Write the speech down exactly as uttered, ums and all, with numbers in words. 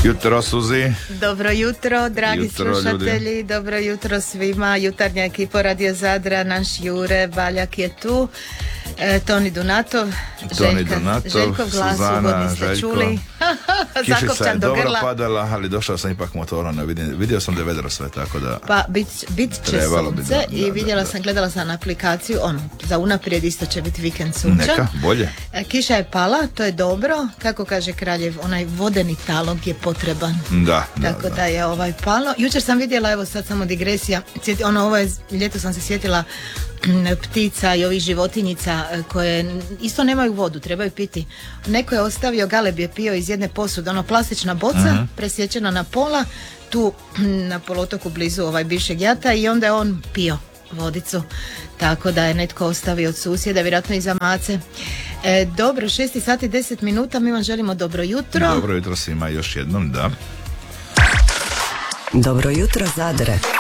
Jutro, Suzi. Dobro jutro, dragi jutro, slušatelji, ljudi. dobro jutro svima. Jutarnja ekipa Radio Zadra, naš Jure Baljak je tu, e, Toni Dunatov, Toni Željka, Dunatov, Željkov glas, Suzana, ugodni ste Željko. čuli. Kišica je Zakopčan do dobro grla. padala, ali došao sam ipak motorom, ne vidim, vidio sam da je vedro sve, tako da... Pa bit, bit će Trebalo bi, sunce da, i da, vidjela da, sam, gledala sam aplikaciju, ono, za unaprijed isto će biti vikend sunčan. Neka, bolje. E, Kiša je pala, to je dobro, kako kaže Kraljev, onaj vodeni talog je potreban. Da, da, Tako da, da. je ovaj palo. Jučer sam vidjela, evo sad samo digresija, sjeti, ono ovo je, ljeto sam se sjetila m, ptica i ovih životinjica e, koje isto nemaju vodu, trebaju piti. Neko je ostavio, galeb je pio iz jedne posude, ono plastična boca, Mhm. presječena na pola, tu m, na poluotoku blizu ovaj bivšeg jata i onda je on pio vodicu, tako da je netko ostavio od susjeda, vjerojatno i za mace. E, dobro, šest sati deset minuta, mi vam želimo dobro jutro. Dobro jutro svima još jednom, da. Dobro jutro, Zadre.